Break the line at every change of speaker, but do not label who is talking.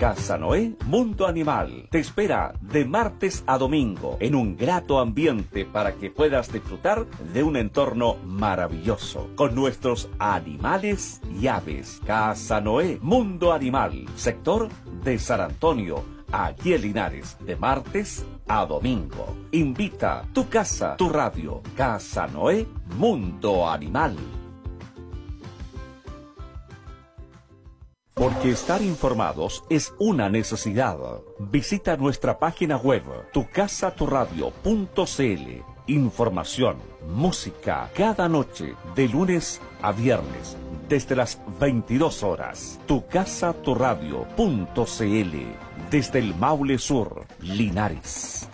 Casa Noé Mundo Animal te espera de martes a domingo en un grato ambiente para que puedas disfrutar de un entorno maravilloso con nuestros animales y aves. Casa Noé Mundo Animal, sector de San Antonio, aquí en Linares, de martes a domingo. Invita tu casa, tu radio. Casa Noé Mundo Animal. Porque estar informados es una necesidad. Visita nuestra página web tucasaturadio.cl. Información, música, cada noche, de lunes a viernes, desde las 22 horas. Tucasaturadio.cl. Desde el Maule Sur, Linares.